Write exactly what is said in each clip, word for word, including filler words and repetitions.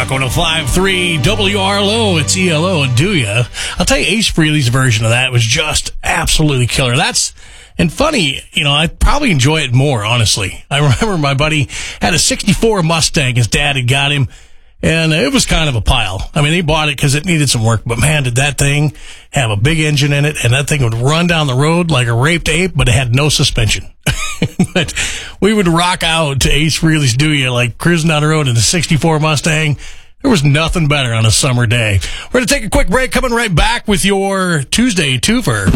Rock one oh five point three W R L O. It's E L O and Do Ya. I'll tell you, Ace Frehley's version of that was just absolutely killer. That's, and funny, you know, I probably enjoy it more, honestly. I remember my buddy had a sixty-four Mustang. His dad had got him, and it was kind of a pile. I mean, he bought it because it needed some work, but man, did that thing have a big engine in it, and that thing would run down the road like a raped ape, but it had no suspension. But we would rock out to Ace Frehley's Do Ya, like cruising down the road in the sixty-four Mustang. There was nothing better on a summer day. We're going to take a quick break, coming right back with your Tuesday twofer.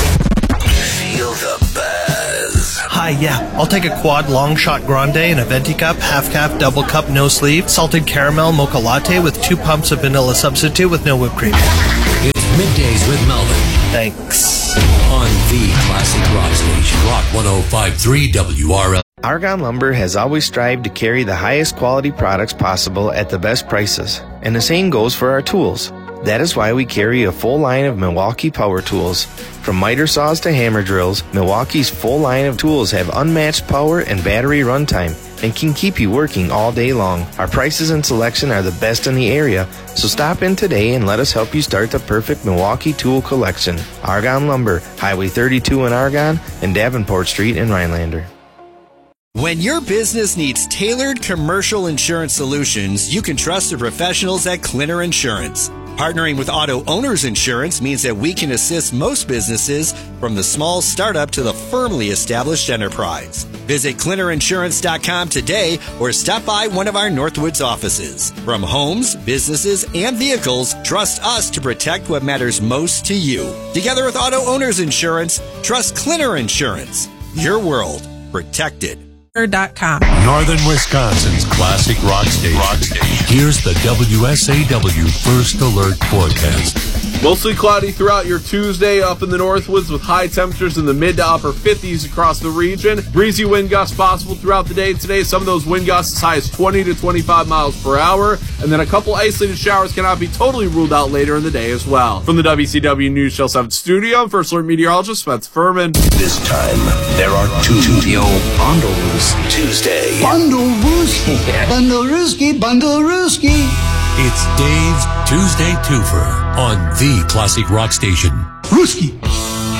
Feel the buzz. Hi, yeah, I'll take a quad long shot grande and a venti cup, half cap, double cup, no sleeve, salted caramel mocha latte with two pumps of vanilla substitute with no whipped cream. It's Middays with Melvin. Thanks. On the Classic Rock Station, Rock one oh five point three W R L. Argonne Lumber has always strived to carry the highest quality products possible at the best prices, and the same goes for our tools. That is why we carry a full line of Milwaukee power tools. From miter saws to hammer drills, Milwaukee's full line of tools have unmatched power and battery runtime and can keep you working all day long. Our prices and selection are the best in the area, so stop in today and let us help you start the perfect Milwaukee tool collection. Argonne Lumber, Highway thirty-two in Argonne and Davenport Street in Rhinelander. When your business needs tailored commercial insurance solutions, you can trust the professionals at Clinner Insurance. Partnering with Auto Owners Insurance means that we can assist most businesses from the small startup to the firmly established enterprise. Visit Clinner Insurance dot com today or stop by one of our Northwoods offices. From homes, businesses, and vehicles, trust us to protect what matters most to you. Together with Auto Owners Insurance, trust Clinner Insurance. Your world protected. Northern Wisconsin's classic rock station. rock station. Here's the W S A W First Alert forecast. Mostly cloudy throughout your Tuesday up in the Northwoods with high temperatures in the mid to upper fifties across the region. Breezy wind gusts possible throughout the day today. Some of those wind gusts as high as twenty to twenty-five miles per hour. And then a couple isolated showers cannot be totally ruled out later in the day as well. From the W C W News Channel seven studio, I'm First Alert meteorologist Spencer Furman. This time, there are two Studio Bundles Tuesday. Bundle-rooski, bundle-rooski, bundle-rooski. It's Dave's Tuesday Twofer on the Classic Rock Station. Rooski.